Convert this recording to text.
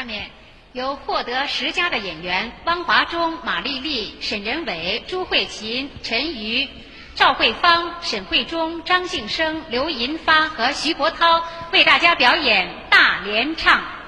下面由获得10佳的演员汪华中、马丽丽、沈仁伟、朱慧琴、陈瑜、赵慧芳、沈慧中、张庆生、刘银发和徐国涛为大家表演大联唱。